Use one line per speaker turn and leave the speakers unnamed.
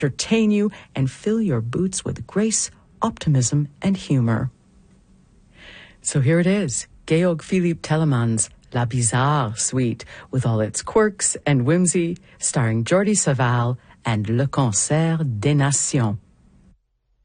entertain you and fill your boots with grace, optimism, and humor. So here it is, Georg Philipp Telemann's La Bizarre Suite, with all its quirks and whimsy, starring Jordi Savall and Le Concert des Nations.